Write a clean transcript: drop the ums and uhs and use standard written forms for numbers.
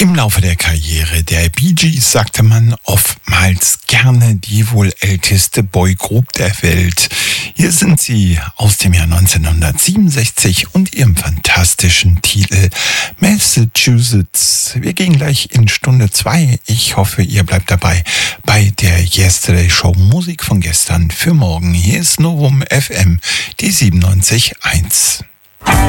Im Laufe der Karriere der Bee Gees sagte man oftmals gerne die wohl älteste Boygroup der Welt. Hier sind sie aus dem Jahr 1967 und ihrem fantastischen Titel Massachusetts. Wir gehen gleich in Stunde 2. Ich hoffe, ihr bleibt dabei bei der Yesterday Show Musik von gestern für morgen. Hier ist Novum FM, die 97.1.